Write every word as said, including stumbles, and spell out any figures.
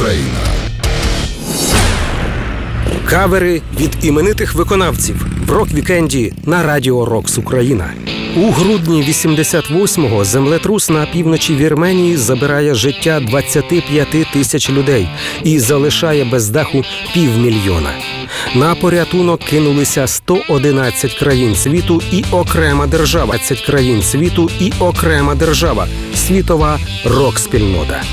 Україна. Кавери від іменитих виконавців в рок-вікенді на Радіо Рокс Україна. У грудні вісімдесят восьмого землетрус на півночі Вірменії забирає життя двадцяти п'яти тисяч людей і залишає без даху півмільйона. На порятунок кинулися сто одинадцять країн світу і окрема держава. двадцять країн світу і окрема держава – світова рок-спільнота.